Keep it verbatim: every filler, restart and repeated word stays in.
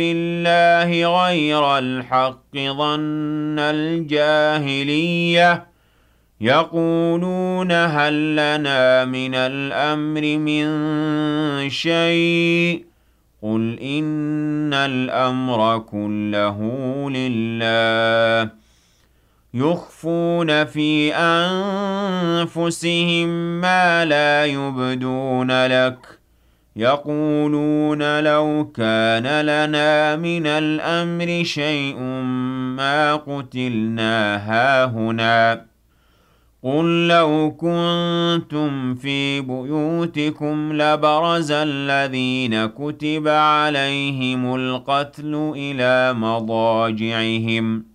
بالله غير الحق ظن الجاهلية يقولون هل لنا من الأمر من شيء قل إن الأمر كله لله يخفون في أنفسهم ما لا يبدون لك يقولون لو كان لنا من الأمر شيء ما قتلنا هاهنا قل لو كنتم في بيوتكم لبرز الذين كتب عليهم القتل إلى مضاجعهم